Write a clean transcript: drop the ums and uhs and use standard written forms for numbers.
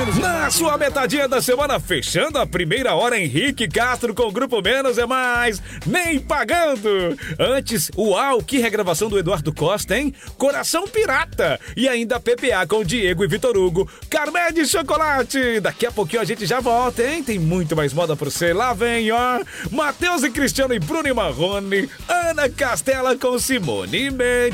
Na sua metadinha da semana, fechando a primeira hora, Henrique Castro com o Grupo Menos é Mais, nem pagando. Antes, uau, que regravação do Eduardo Costa, hein? Coração Pirata. E ainda PPA com Diego e Vitor Hugo, Carmé de Chocolate. Daqui a pouquinho a gente já volta, hein? Tem muito mais moda por você. Lá vem, ó, Matheus e Cristiano e Bruno e Marrone, Ana Castela com Simone Mendes.